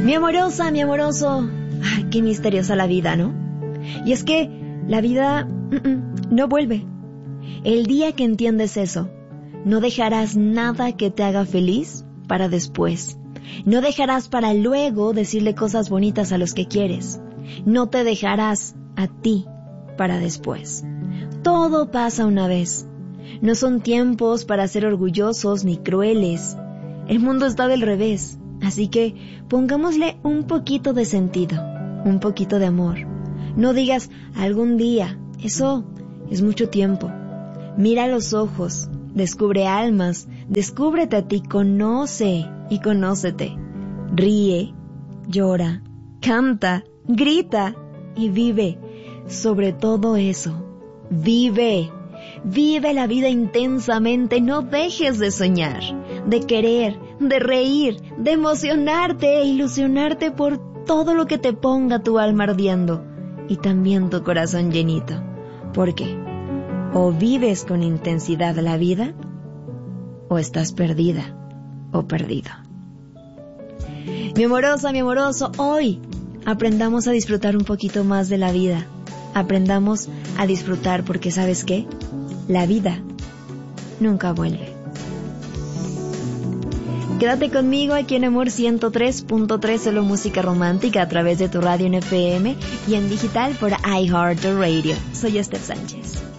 Mi amorosa, mi amoroso, ay, qué misteriosa la vida, ¿no? Y es que la vida no vuelve. El día que entiendes eso, no dejarás nada que te haga feliz para después. No dejarás para luego decirle cosas bonitas a los que quieres. No te dejarás a ti para después. Todo pasa una vez. No son tiempos para ser orgullosos ni crueles. El mundo está del revés. Así que pongámosle un poquito de sentido, un poquito de amor. No digas algún día, eso es mucho tiempo. Mira a los ojos, descubre almas, descúbrete a ti, conoce y conócete. Ríe, llora, canta, grita y vive. Sobre todo eso, vive. Vive la vida intensamente, no dejes de soñar, de querer, de reír, de emocionarte e ilusionarte por todo lo que te ponga tu alma ardiendo y también tu corazón llenito. Porque o vives con intensidad la vida o estás perdida o perdido. Mi amorosa, mi amoroso, hoy aprendamos a disfrutar un poquito más de la vida. Aprendamos a disfrutar porque ¿sabes qué? La vida nunca vuelve. Quédate conmigo aquí en Amor 103.3, solo música romántica a través de tu radio en FM y en digital por iHeartRadio. Soy Steph Sánchez.